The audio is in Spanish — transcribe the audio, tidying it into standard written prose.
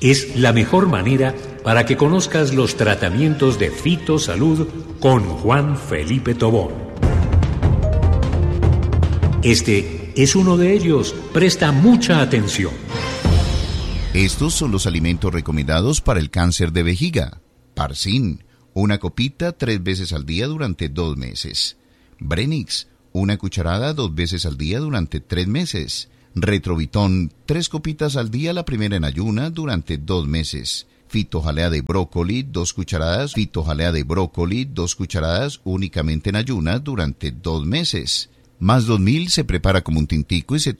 es la mejor manera para que conozcas los tratamientos de Fitosalud con Juan Felipe Tobón. Este es uno de ellos. Presta mucha atención. Estos son los alimentos recomendados para el cáncer de vejiga. Parsin, una copita 3 veces al día durante 2 meses. Brenix, una cucharada 2 veces al día durante 3 meses. Retrovitón, 3 copitas al día, la primera en ayuna durante 2 meses. Fitojalea de brócoli, 2 cucharadas. Fitojalea de brócoli, 2 cucharadas únicamente en ayuna durante 2 meses. Más 2000 se prepara como un tintico y se